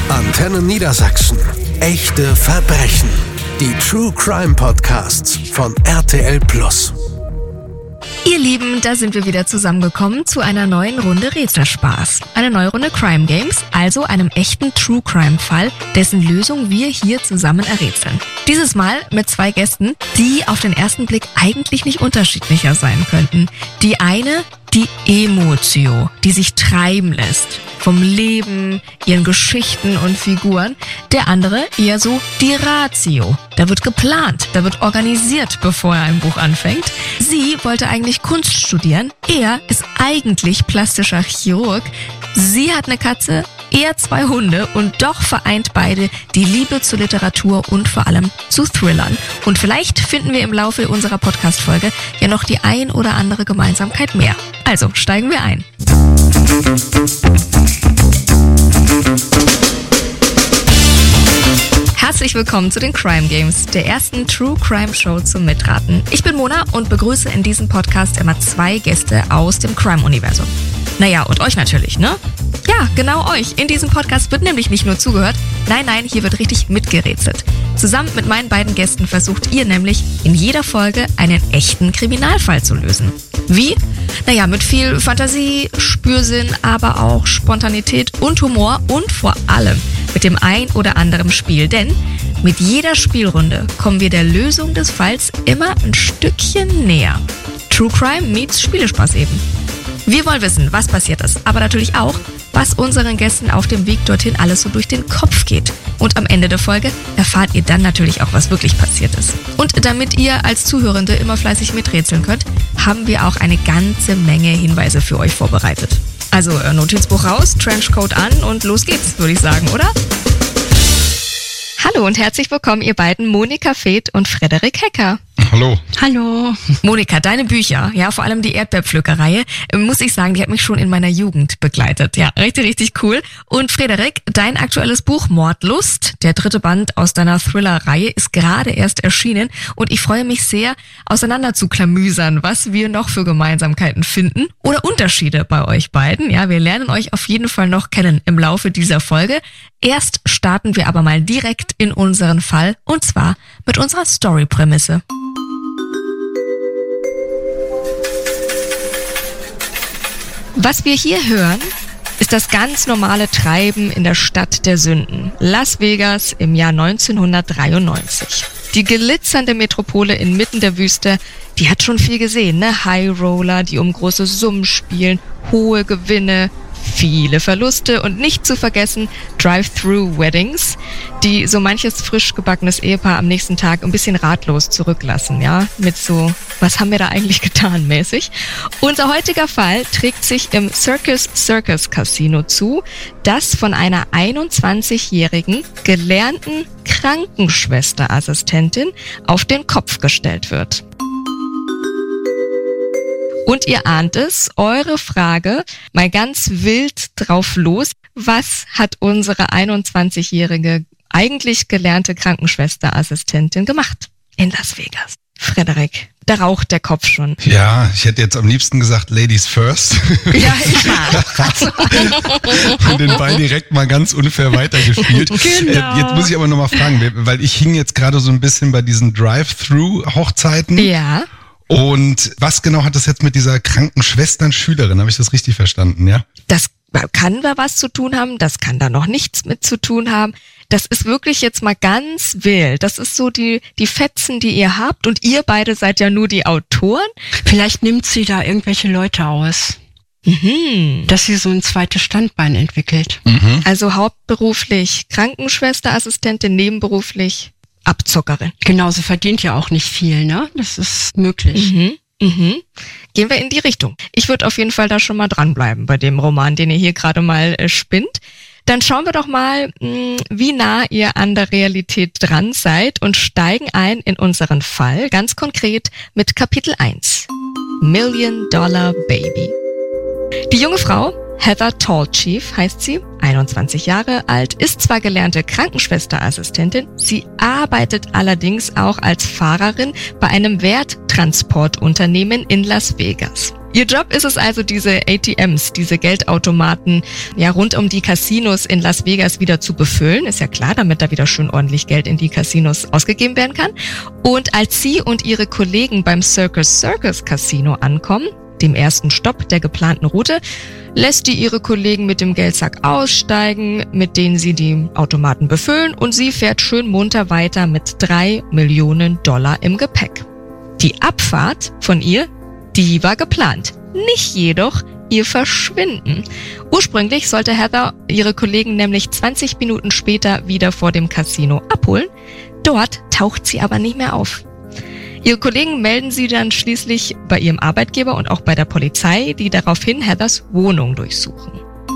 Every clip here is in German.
Antenne Niedersachsen. Echte Verbrechen. Die True Crime Podcasts von RTL+. Ihr Lieben, da sind wir wieder zusammengekommen zu einer neuen Runde Rätselspaß. Eine neue Runde Crime Games, also einem echten True Crime Fall, dessen Lösung wir hier zusammen errätseln. Dieses Mal mit 2 Gästen, die auf den ersten Blick eigentlich nicht unterschiedlicher sein könnten. Die eine, die Emotio, die sich treiben lässt. Vom Leben, ihren Geschichten und Figuren. Der andere eher so die Ratio. Da wird geplant, da wird organisiert, bevor er ein Buch anfängt. Sie wollte eigentlich Kunst studieren. Er ist eigentlich plastischer Chirurg. Sie hat eine Katze, er 2 Hunde und doch vereint beide die Liebe zur Literatur und vor allem zu Thrillern. Und vielleicht finden wir im Laufe unserer Podcast-Folge ja noch die ein oder andere Gemeinsamkeit mehr. Also steigen wir ein. Herzlich willkommen zu den Crime Games, der ersten True Crime Show zum Mitraten. Ich bin Mona und begrüße in diesem Podcast immer 2 Gäste aus dem Crime-Universum. Naja, und euch natürlich, ne? Ja, genau euch. In diesem Podcast wird nämlich nicht nur zugehört, nein, hier wird richtig mitgerätselt. Zusammen mit meinen beiden Gästen versucht ihr nämlich in jeder Folge einen echten Kriminalfall zu lösen. Wie? Naja, mit viel Fantasie, Spürsinn, aber auch Spontanität und Humor und vor allem mit dem ein oder anderen Spiel. Denn mit jeder Spielrunde kommen wir der Lösung des Falls immer ein Stückchen näher. True Crime meets Spielespaß eben. Wir wollen wissen, was passiert ist, aber natürlich auch, was unseren Gästen auf dem Weg dorthin alles so durch den Kopf geht. Und am Ende der Folge erfahrt ihr dann natürlich auch, was wirklich passiert ist. Und damit ihr als Zuhörende immer fleißig miträtseln könnt, haben wir auch eine ganze Menge Hinweise für euch vorbereitet. Also Notizbuch raus, Trenchcoat an und los geht's, würde ich sagen, oder? Hallo und herzlich willkommen, ihr beiden, Monika Feeth und Frederik Hecker. Hallo. Hallo. Monika, deine Bücher, ja, vor allem die Erdbeerpflückerreihe, muss ich sagen, die hat mich schon in meiner Jugend begleitet. Ja, richtig cool. Und Frederik, dein aktuelles Buch Mordlust, der 3. Band aus deiner Thriller-Reihe, ist gerade erst erschienen und ich freue mich sehr, auseinander zu klamüsern, was wir noch für Gemeinsamkeiten finden oder Unterschiede bei euch beiden. Ja, wir lernen euch auf jeden Fall noch kennen im Laufe dieser Folge. Erst starten wir aber mal direkt in unseren Fall und zwar mit unserer Story-Prämisse. Was wir hier hören, ist das ganz normale Treiben in der Stadt der Sünden, Las Vegas im Jahr 1993. Die glitzernde Metropole inmitten der Wüste, die hat schon viel gesehen, ne? High Roller, die um große Summen spielen, hohe Gewinne, viele Verluste und nicht zu vergessen Drive-Thru-Weddings, die so manches frisch gebackenes Ehepaar am nächsten Tag ein bisschen ratlos zurücklassen, ja, mit so, was haben wir da eigentlich getan mäßig. Unser heutiger Fall trägt sich im Circus Casino zu, das von einer 21-jährigen gelernten Krankenschwesterassistentin auf den Kopf gestellt wird. Und ihr ahnt es, eure Frage, mal ganz wild drauf los. Was hat unsere 21-jährige, eigentlich gelernte Krankenschwesterassistentin gemacht in Las Vegas? Frederik, da raucht der Kopf schon. Ja, ich hätte jetzt am liebsten gesagt Ladies first. Ja, ich mag. Und den Ball direkt mal ganz unfair weitergespielt. Genau. Jetzt muss ich aber nochmal fragen, weil ich hing jetzt gerade so ein bisschen bei diesen Drive-Thru-Hochzeiten. Ja. Und was genau hat das jetzt mit dieser Krankenschwestern-Schülerin? Habe ich das richtig verstanden, ja? Das kann da was zu tun haben, das kann da noch nichts mit zu tun haben. Das ist wirklich jetzt mal ganz wild. Das ist so die Fetzen, die ihr habt und ihr beide seid ja nur die Autoren. Vielleicht nimmt sie da irgendwelche Leute aus, dass sie so ein zweites Standbein entwickelt. Also hauptberuflich Krankenschwesterassistentin, nebenberuflich Abzockerin. Genau, sie verdient ja auch nicht viel, ne? Das ist möglich. Gehen wir in die Richtung. Ich würde auf jeden Fall da schon mal dranbleiben bei dem Roman, den ihr hier gerade mal spinnt. Dann schauen wir doch mal, wie nah ihr an der Realität dran seid und steigen ein in unseren Fall, ganz konkret mit Kapitel 1. Million Dollar Baby. Die junge Frau, Heather Tallchief heißt sie, 21 Jahre alt, ist zwar gelernte Krankenschwesterassistentin, sie arbeitet allerdings auch als Fahrerin bei einem Werttransportunternehmen in Las Vegas. Ihr Job ist es also, diese ATMs, diese Geldautomaten, ja, rund um die Casinos in Las Vegas wieder zu befüllen. Ist ja klar, damit da wieder schön ordentlich Geld in die Casinos ausgegeben werden kann. Und als Sie und Ihre Kollegen beim Circus Casino ankommen, dem ersten Stopp der geplanten Route, lässt die Ihre Kollegen mit dem Geldsack aussteigen, mit denen sie die Automaten befüllen, und sie fährt schön munter weiter mit $3 Millionen im Gepäck. Die Abfahrt von ihr, die war geplant, nicht jedoch ihr Verschwinden. Ursprünglich sollte Heather ihre Kollegen nämlich 20 Minuten später wieder vor dem Casino abholen. Dort taucht sie aber nicht mehr auf. Ihre Kollegen melden sie dann schließlich bei ihrem Arbeitgeber und auch bei der Polizei, die daraufhin Heathers Wohnung durchsuchen.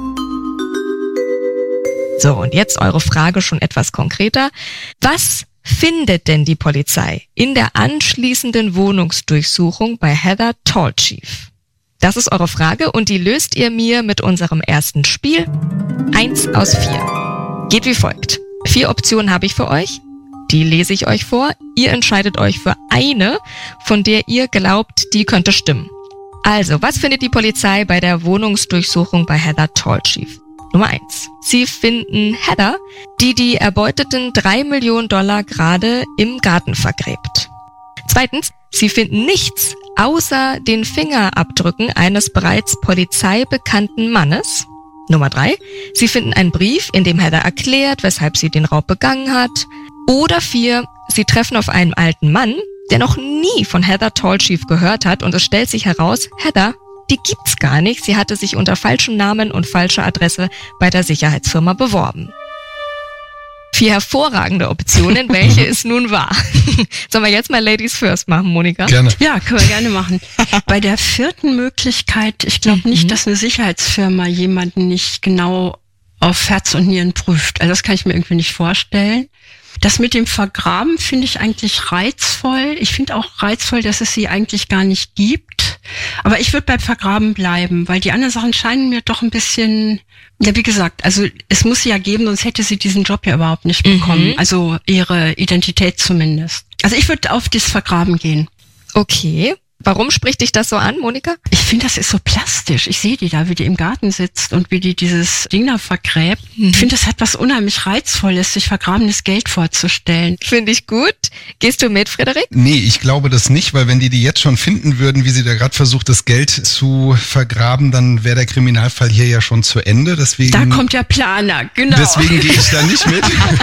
So, und jetzt eure Frage schon etwas konkreter. Was findet denn die Polizei in der anschließenden Wohnungsdurchsuchung bei Heather Tallchief? Das ist eure Frage und die löst ihr mir mit unserem ersten Spiel. 1 aus 4. Geht wie folgt. 4 Optionen habe ich für euch. Die lese ich euch vor. Ihr entscheidet euch für eine, von der ihr glaubt, die könnte stimmen. Also, was findet die Polizei bei der Wohnungsdurchsuchung bei Heather Tallchief? Nummer 1. Sie finden Heather, die erbeuteten $3 Millionen gerade im Garten vergräbt. 2. Sie finden nichts außer den Fingerabdrücken eines bereits polizeibekannten Mannes. Nummer 3. Sie finden einen Brief, in dem Heather erklärt, weshalb sie den Raub begangen hat. Oder 4. Sie treffen auf einen alten Mann, der noch nie von Heather Tallchief gehört hat, und es stellt sich heraus, Heather, die gibt's gar nicht. Sie hatte sich unter falschem Namen und falscher Adresse bei der Sicherheitsfirma beworben. 4 hervorragende Optionen, welche es nun war. Sollen wir jetzt mal Ladies First machen, Monika? Gerne. Ja, können wir gerne machen. Bei der 4. Möglichkeit, ich glaube nicht, dass eine Sicherheitsfirma jemanden nicht genau auf Herz und Nieren prüft. Also das kann ich mir irgendwie nicht vorstellen. Das mit dem Vergraben finde ich eigentlich reizvoll. Ich finde auch reizvoll, dass es sie eigentlich gar nicht gibt. Aber ich würde beim Vergraben bleiben, weil die anderen Sachen scheinen mir doch ein bisschen, ja, wie gesagt, also es muss sie ja geben, sonst hätte sie diesen Job ja überhaupt nicht bekommen. Also ihre Identität zumindest. Also ich würde auf das Vergraben gehen. Okay. Warum spricht dich das so an, Monika? Ich finde, das ist so plastisch. Ich sehe die da, wie die im Garten sitzt und wie die dieses Ding da vergräbt. Ich finde, das hat was unheimlich Reizvolles, sich vergrabenes Geld vorzustellen. Finde ich gut. Gehst du mit, Frederik? Nee, ich glaube das nicht, weil wenn die jetzt schon finden würden, wie sie da gerade versucht, das Geld zu vergraben, dann wäre der Kriminalfall hier ja schon zu Ende. Deswegen, da kommt der Planer, genau. Deswegen gehe ich da nicht mit.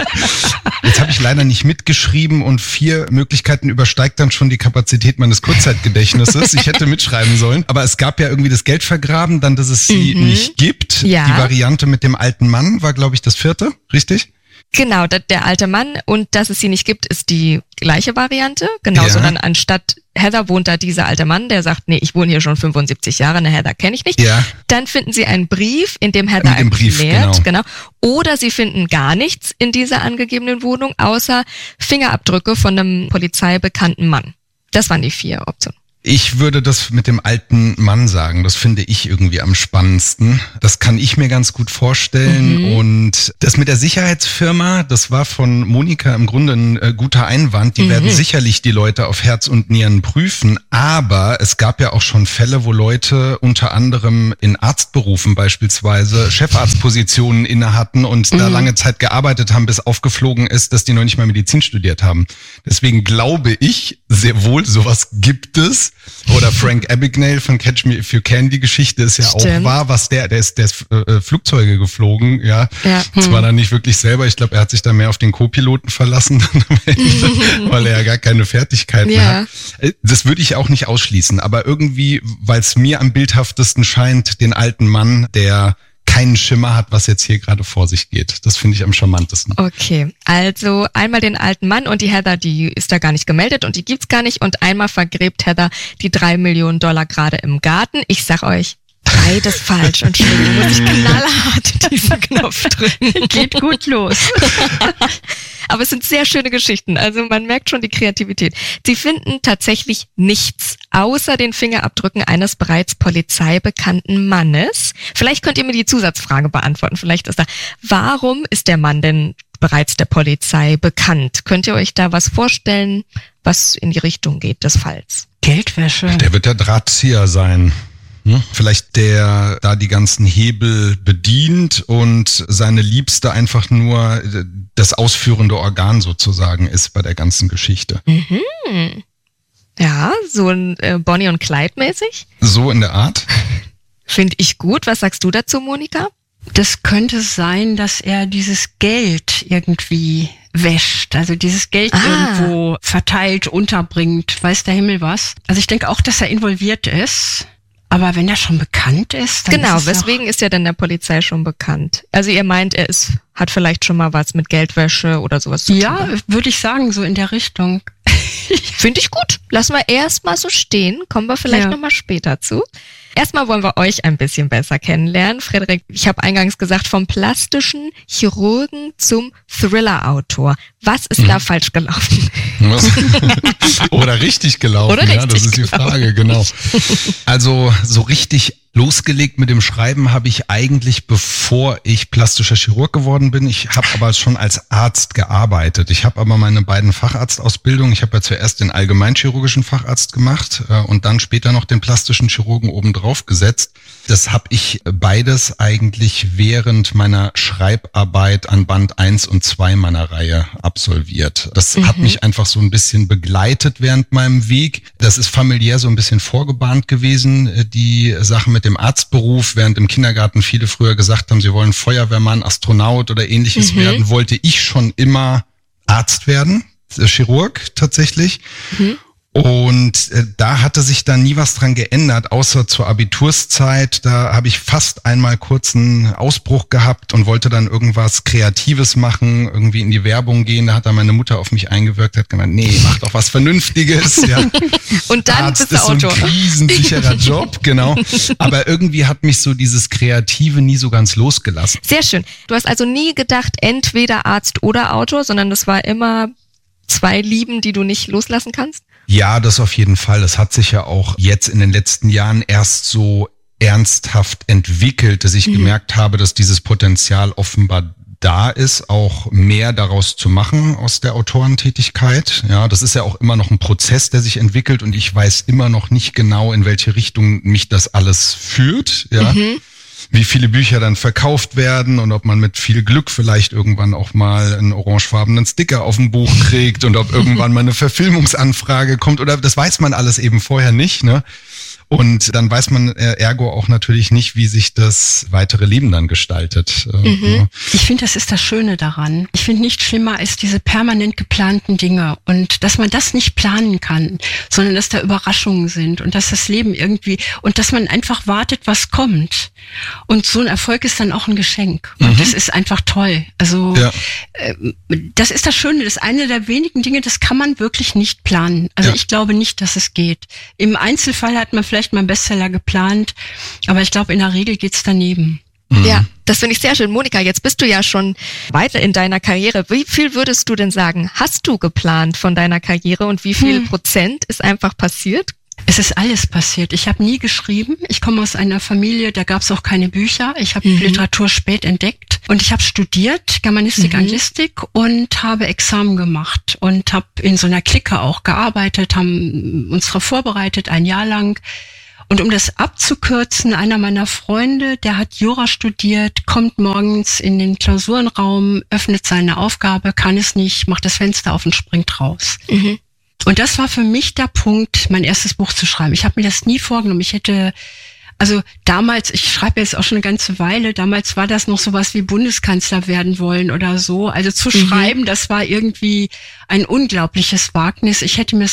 Jetzt habe ich leider nicht mitgeschrieben und 4 Möglichkeiten übersteigt dann schon die Kapazität meines Kurzzeitgedächtnisses. Ich hätte mitschreiben sollen. Aber es gab ja irgendwie das Geld vergraben, dann, dass es sie nicht gibt. Ja. Die Variante mit dem alten Mann war, glaube ich, das 4., richtig? Genau, der alte Mann, und dass es sie nicht gibt, ist die gleiche Variante. Genauso dann anstatt Heather wohnt da dieser alte Mann, der sagt, nee, ich wohne hier schon 75 Jahre, eine Heather kenne ich nicht. Ja. Dann finden sie einen Brief, in dem Heather erklärt, genau. Oder sie finden gar nichts in dieser angegebenen Wohnung, außer Fingerabdrücke von einem polizeibekannten Mann. Das waren die 4 Optionen. Ich würde das mit dem alten Mann sagen. Das finde ich irgendwie am spannendsten. Das kann ich mir ganz gut vorstellen. Und das mit der Sicherheitsfirma, das war von Monika im Grunde ein guter Einwand. Die werden sicherlich die Leute auf Herz und Nieren prüfen. Aber es gab ja auch schon Fälle, wo Leute unter anderem in Arztberufen beispielsweise Chefarztpositionen inne hatten und da lange Zeit gearbeitet haben, bis aufgeflogen ist, dass die noch nicht mal Medizin studiert haben. Deswegen glaube ich, sehr wohl, sowas gibt es. Oder Frank Abagnale von Catch Me If You Can, die Geschichte ist ja auch wahr, was der ist Flugzeuge geflogen, ja. Zwar dann nicht wirklich selber, ich glaube, er hat sich da mehr auf den Co-Piloten verlassen, weil er ja gar keine Fertigkeiten hat. Das würde ich auch nicht ausschließen, aber irgendwie, weil es mir am bildhaftesten scheint, den alten Mann, der keinen Schimmer hat, was jetzt hier gerade vor sich geht. Das finde ich am charmantesten. Okay, also einmal den alten Mann und die Heather, die ist da gar nicht gemeldet und die gibt's gar nicht, und einmal vergräbt Heather die $3 Millionen gerade im Garten. Ich sag euch, beides falsch, und schon muss ich knallhart diesen Knopf drücken. Geht gut los. Aber es sind sehr schöne Geschichten, also man merkt schon die Kreativität. Sie finden tatsächlich nichts außer den Fingerabdrücken eines bereits polizeibekannten Mannes. Vielleicht könnt ihr mir die Zusatzfrage beantworten. Vielleicht ist warum ist der Mann denn bereits der Polizei bekannt? Könnt ihr euch da was vorstellen, was in die Richtung geht des Falls? Geldwäsche. Der wird der Drahtzieher sein. Vielleicht der da die ganzen Hebel bedient und seine Liebste einfach nur das ausführende Organ sozusagen ist bei der ganzen Geschichte. Mhm. Ja, so ein Bonnie und Clyde mäßig. So in der Art. Finde ich gut. Was sagst du dazu, Monika? Das könnte sein, dass er dieses Geld irgendwie wäscht, also dieses Geld irgendwo verteilt, unterbringt, weiß der Himmel was. Also ich denke auch, dass er involviert ist. Aber wenn er schon bekannt ist, dann genau, ist es weswegen ist er denn der Polizei schon bekannt? Also ihr meint, hat vielleicht schon mal was mit Geldwäsche oder sowas zu tun? Ja, würde ich sagen, so in der Richtung. Finde ich gut. Lassen wir erstmal so stehen. Kommen wir vielleicht nochmal später zu. Erstmal wollen wir euch ein bisschen besser kennenlernen. Frederik, ich habe eingangs gesagt, vom plastischen Chirurgen zum Thriller-Autor. Was ist da falsch gelaufen? Oder richtig gelaufen, Oder richtig das ist die Frage, genau. Also so richtig losgelegt mit dem Schreiben habe ich eigentlich, bevor ich plastischer Chirurg geworden bin. Ich habe aber schon als Arzt gearbeitet. Ich habe aber meine beiden Facharztausbildungen, ich habe ja zuerst den allgemeinchirurgischen Facharzt gemacht und dann später noch den plastischen Chirurgen obendrauf gesetzt. Das habe ich beides eigentlich während meiner Schreibarbeit an Band 1 und 2 meiner Reihe absolviert. Das hat mich einfach so ein bisschen begleitet während meinem Weg. Das ist familiär so ein bisschen vorgebahnt gewesen, die Sache mit dem Arztberuf. Während im Kindergarten viele früher gesagt haben, sie wollen Feuerwehrmann, Astronaut oder ähnliches werden, wollte ich schon immer Arzt werden, Chirurg tatsächlich. Und da hatte sich dann nie was dran geändert, außer zur Abiturszeit. Da habe ich fast einmal kurz einen Ausbruch gehabt und wollte dann irgendwas Kreatives machen, irgendwie in die Werbung gehen. Da hat dann meine Mutter auf mich eingewirkt, hat gemeint, nee, mach doch was Vernünftiges. Ja. Und dann Arzt bist du ist so ein Autor. krisensicherer Job, genau. Aber irgendwie hat mich so dieses Kreative nie so ganz losgelassen. Sehr schön. Du hast also nie gedacht, entweder Arzt oder Autor, sondern das war immer zwei Lieben, die du nicht loslassen kannst? Ja, das auf jeden Fall. Das hat sich ja auch jetzt in den letzten Jahren erst so ernsthaft entwickelt, dass ich gemerkt habe, dass dieses Potenzial offenbar da ist, auch mehr daraus zu machen aus der Autorentätigkeit. Ja, das ist ja auch immer noch ein Prozess, der sich entwickelt und ich weiß immer noch nicht genau, in welche Richtung mich das alles führt. Ja. Wie viele Bücher dann verkauft werden und ob man mit viel Glück vielleicht irgendwann auch mal einen orangefarbenen Sticker auf dem Buch kriegt und ob irgendwann mal eine Verfilmungsanfrage kommt oder das weiß man alles eben vorher nicht, ne? Und dann weiß man ergo auch natürlich nicht, wie sich das weitere Leben dann gestaltet. Ich finde, das ist das Schöne daran. Ich finde nichts schlimmer als diese permanent geplanten Dinge und dass man das nicht planen kann, sondern dass da Überraschungen sind und dass das Leben irgendwie und dass man einfach wartet, was kommt. Und so ein Erfolg ist dann auch ein Geschenk. Und das ist einfach toll. Also das ist das Schöne. Das ist eine der wenigen Dinge, das kann man wirklich nicht planen. Also ich glaube nicht, dass es geht. Im Einzelfall hat man vielleicht mal einen Bestseller geplant, aber ich glaube, in der Regel geht's daneben. Ja, das finde ich sehr schön. Monika, jetzt bist du ja schon weiter in deiner Karriere. Wie viel würdest du denn sagen, hast du geplant von deiner Karriere und wie viel Prozent ist einfach passiert? Es ist alles passiert. Ich habe nie geschrieben. Ich komme aus einer Familie, da gab es auch keine Bücher. Ich habe Literatur spät entdeckt und ich habe studiert, Germanistik, Anglistik und habe Examen gemacht und habe in so einer Clique auch gearbeitet, haben uns darauf vorbereitet, ein Jahr lang. Und um das abzukürzen, einer meiner Freunde, der hat Jura studiert, kommt morgens in den Klausurenraum, öffnet seine Aufgabe, kann es nicht, macht das Fenster auf und springt raus. Und das war für mich der Punkt, mein erstes Buch zu schreiben. Ich habe mir das nie vorgenommen. Ich hätte, also damals, ich schreibe jetzt auch schon eine ganze Weile, damals war das noch sowas wie Bundeskanzler werden wollen oder so. Also zu schreiben, das war irgendwie ein unglaubliches Wagnis. Ich hätte mir